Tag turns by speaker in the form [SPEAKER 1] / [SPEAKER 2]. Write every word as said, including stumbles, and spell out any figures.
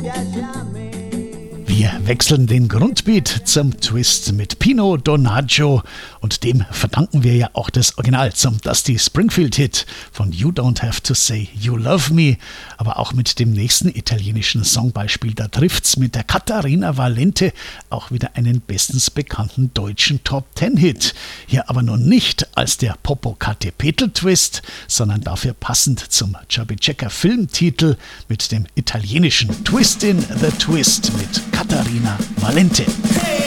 [SPEAKER 1] Wir wechseln den Grundbeat zum Twist mit Pino Donaggio und dem verdanken wir ja auch das Original zum Dusty Springfield-Hit von You Don't Have to Say You Love Me, aber auch mit dem nächsten italienischen Songbeispiel, da trifft's mit der Catarina Valente auch wieder einen bestens bekannten deutschen Top-Ten-Hit. Hier aber nun nicht als der Popocatépetl-Twist, sondern dafür passend zum Chubby Checker Filmtitel mit dem italienischen Twist in the Twist mit Catarina Valente. Hey!